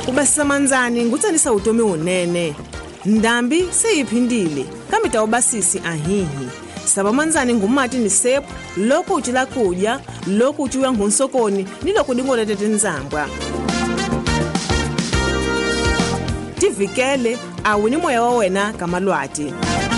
Ubasisamanzani ngutsanisa utomi unene. Ndambi seyiphindile, kambe tawubasisi ahihi. Sabamanzani ngumati ni sepu, loko uchila kudya, loko uchiwa ngunsokoni, niloko dingola tete nzambwa. Tivikele, awini moya wawena kamalwati.